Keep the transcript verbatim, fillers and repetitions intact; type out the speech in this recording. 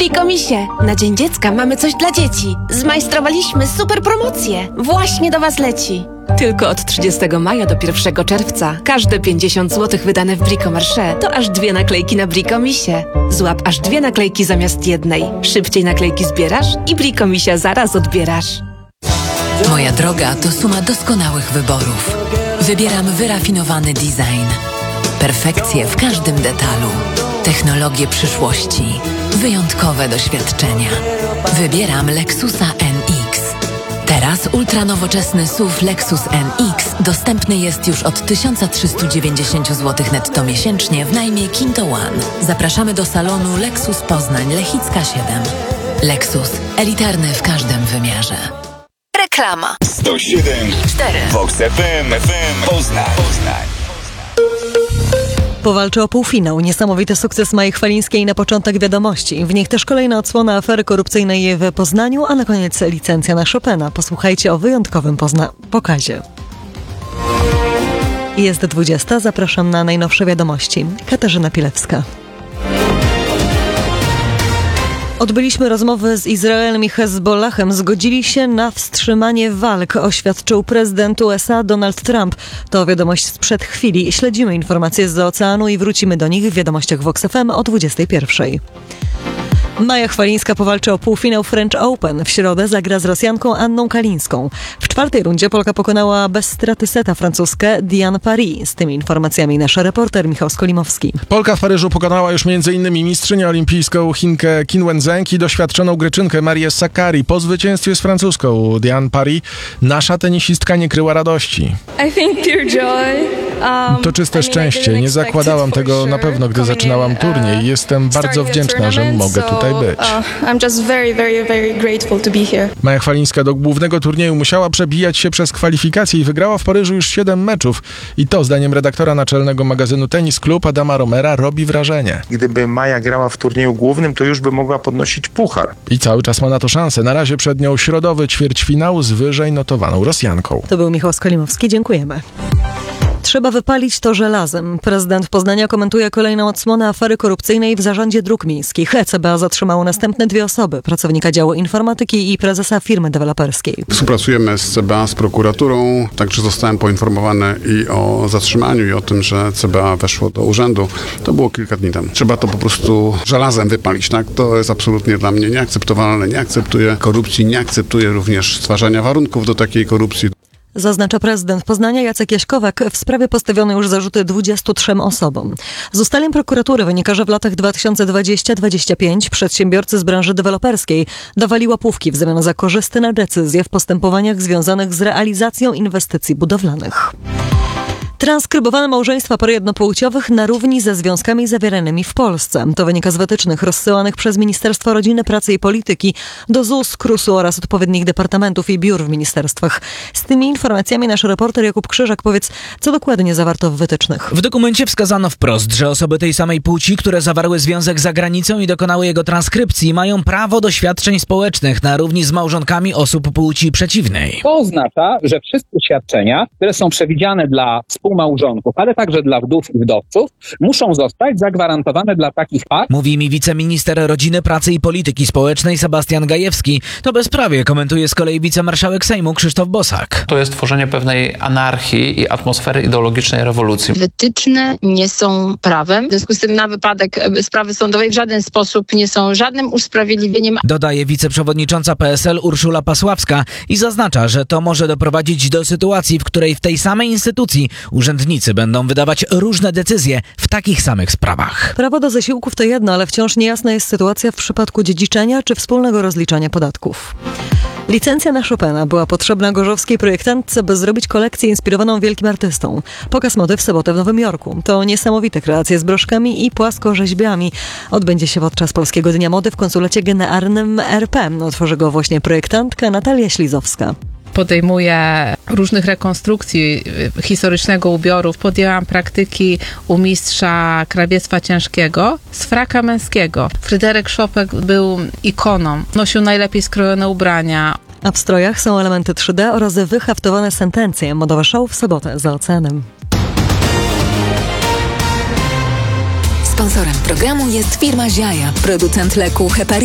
Brikomisie, na Dzień Dziecka mamy coś dla dzieci. Zmajstrowaliśmy super promocję. Właśnie do Was leci. Tylko od trzydziestego maja do pierwszego czerwca każde pięćdziesiąt złotych wydane w Bricomarché to aż dwie naklejki na Brikomisie. Złap aż dwie naklejki zamiast jednej. Szybciej naklejki zbierasz i Brikomisia zaraz odbierasz. Moja droga to suma doskonałych wyborów. Wybieram wyrafinowany design. Perfekcję w każdym detalu. Technologie przyszłości. Wyjątkowe doświadczenia. Wybieram Lexusa N X. Teraz ultranowoczesny S U V Lexus N X dostępny jest już od tysiąc trzysta dziewięćdziesiąt złotych netto miesięcznie w najmie Kinto One. Zapraszamy do salonu Lexus Poznań Lechicka siedem. Lexus. Elitarny w każdym wymiarze. Reklama. sto siedem i cztery. Vox F M, F M Poznań. Poznań. Powalczy o półfinał. Niesamowity sukces Maji Chwalińskiej na początek wiadomości. W nich też kolejna odsłona afery korupcyjnej w Poznaniu, a na koniec licencja na Chopina. Posłuchajcie o wyjątkowym pozna- pokazie. Jest dwudziesta. Zapraszam na najnowsze wiadomości. Katarzyna Pilewska. Odbyliśmy rozmowy z Izraelem i Hezbollahem. Zgodzili się na wstrzymanie walk, oświadczył prezydent U S A Donald Trump. To wiadomość sprzed chwili. Śledzimy informacje z oceanu i wrócimy do nich w wiadomościach Vox F M o dwudziestej pierwszej. Maja Chwalińska powalczy o półfinał French Open. W środę zagra z Rosjanką Anną Kalińską. W czwartej rundzie Polka pokonała bez straty seta francuskę Diane Paris. Z tymi informacjami nasz reporter Michał Skolimowski. Polka w Paryżu pokonała już m.in. mistrzynię olimpijską Chinkę Qin Wenzheng i doświadczoną Greczynkę Marię Sakkari. Po zwycięstwie z francuską Diane Paris nasza tenisistka nie kryła radości. To czyste szczęście. Nie zakładałam tego na pewno, gdy zaczynałam turniej. Jestem bardzo wdzięczna, że mogę tutaj być. Maja Chwalińska do głównego turnieju musiała przebijać się przez kwalifikacje i wygrała w Paryżu już siedem meczów. I to, zdaniem redaktora naczelnego magazynu Tennis Club Adama Romera, robi wrażenie. Gdyby Maja grała w turnieju głównym, to już by mogła podnosić puchar. I cały czas ma na to szansę. Na razie przed nią środowy ćwierćfinał z wyżej notowaną Rosjanką. To był Michał Skolimowski. Dziękujemy. Trzeba wypalić to żelazem. Prezydent Poznania komentuje kolejną odsłonę afery korupcyjnej w zarządzie dróg miejskich. E C B A zatrzymało następne dwie osoby. Pracownika działu informatyki i prezesa firmy deweloperskiej. Współpracujemy z C B A, z prokuraturą. Także zostałem poinformowany i o zatrzymaniu, i o tym, że C B A weszło do urzędu. To było kilka dni temu. Trzeba to po prostu żelazem wypalić. Tak? To jest absolutnie dla mnie nieakceptowalne. Nie akceptuję korupcji, nie akceptuję również stwarzania warunków do takiej korupcji. Zaznacza prezydent Poznania Jacek Jaśkowak. W sprawie postawiono już zarzuty dwudziestu trzem osobom. Z ustaleń prokuratury wynika, że w latach dwa tysiące dwudziestym do dwudziestego piątego przedsiębiorcy z branży deweloperskiej dawali łapówki w zamian za korzystne decyzje w postępowaniach związanych z realizacją inwestycji budowlanych. Transkrybowane małżeństwa par jednopłciowych na równi ze związkami zawieranymi w Polsce. To wynika z wytycznych rozsyłanych przez Ministerstwo Rodziny, Pracy i Polityki do Z U S, K R U S-u oraz odpowiednich departamentów i biur w ministerstwach. Z tymi informacjami nasz reporter Jakub Krzyżak. Powiedz, co dokładnie zawarto w wytycznych? W dokumencie wskazano wprost, że osoby tej samej płci, które zawarły związek za granicą i dokonały jego transkrypcji, mają prawo do świadczeń społecznych na równi z małżonkami osób płci przeciwnej. To oznacza, że wszystkie świadczenia, które są przewidziane dla współmałżonków, ale także dla wdów i wdowców, muszą zostać zagwarantowane dla takich par. Mówi mi wiceminister Rodziny, Pracy i Polityki Społecznej Sebastian Gajewski. To bezprawie komentuje z kolei wicemarszałek Sejmu Krzysztof Bosak. To jest tworzenie pewnej anarchii i atmosfery ideologicznej rewolucji. Wytyczne nie są prawem. W związku z tym na wypadek sprawy sądowej w żaden sposób nie są żadnym usprawiedliwieniem. Dodaje wiceprzewodnicząca P S L Urszula Pasławska i zaznacza, że to może doprowadzić do sytuacji, w której w tej samej instytucji urzędnicy będą wydawać różne decyzje w takich samych sprawach. Prawo do zasiłków to jedno, ale wciąż niejasna jest sytuacja w przypadku dziedziczenia czy wspólnego rozliczania podatków. Licencja na Chopina była potrzebna gorzowskiej projektantce, by zrobić kolekcję inspirowaną wielkim artystą. Pokaz mody w sobotę w Nowym Jorku. To niesamowite kreacje z broszkami i płaskorzeźbiami. Odbędzie się podczas Polskiego Dnia Mody w Konsulacie Generalnym R P. Otworzy go właśnie projektantka Natalia Ślizowska. Podejmuję różnych rekonstrukcji historycznego ubioru. Podjęłam praktyki u mistrza krawiectwa ciężkiego z fraka męskiego. Fryderyk Chopin był ikoną. Nosił najlepiej skrojone ubrania. A w strojach są elementy trzy D oraz wyhaftowane sentencje. Modowe show w sobotę za oceanem. Sponsorem programu jest firma Ziaja, producent leku Heparin.